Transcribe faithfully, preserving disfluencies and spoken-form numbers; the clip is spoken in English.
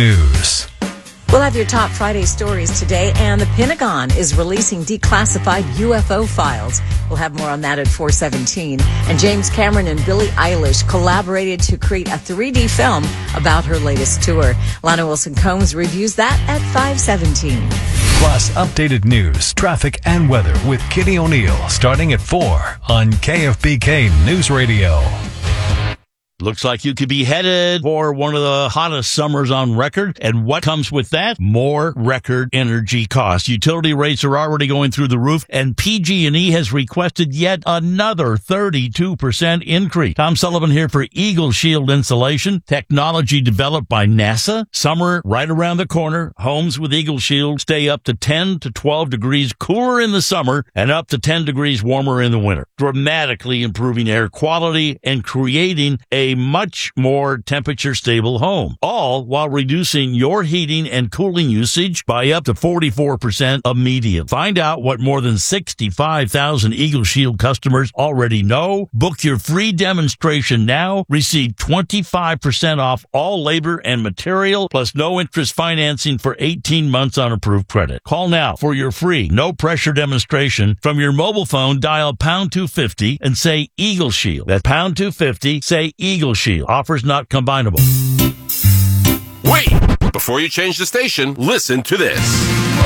news. We'll have your top Friday stories today, and the Pentagon is releasing declassified U F O files. We'll have more on that at four seventeen. And James Cameron and Billie Eilish collaborated to create a three D film about her latest tour. Lana Wilson-Combs reviews that at five seventeen. Plus, updated news, traffic, and weather with Kitty O'Neill starting at four on K F B K News Radio. Looks like you could be headed for one of the hottest summers on record. And what comes with that? More record energy costs. Utility rates are already going through the roof, and P G and E has requested yet another thirty-two percent increase. Tom Sullivan here for Eagle Shield Insulation, technology developed by NASA. Summer right around the corner. Homes with Eagle Shield stay up to ten to twelve degrees cooler in the summer and up to ten degrees warmer in the winter, dramatically improving air quality and creating a much more temperature-stable home, all while reducing your heating and cooling usage by up to forty-four percent immediately. Find out what more than sixty-five thousand Eagle Shield customers already know. Book your free demonstration now. Receive twenty-five percent off all labor and material, plus no interest financing for eighteen months on approved credit. Call now for your free, no-pressure demonstration. From your mobile phone, dial pound two fifty and say Eagle Shield. That's pound two fifty, say Eagle Shield. Offers not combinable. Wait! Before you change the station, listen to this.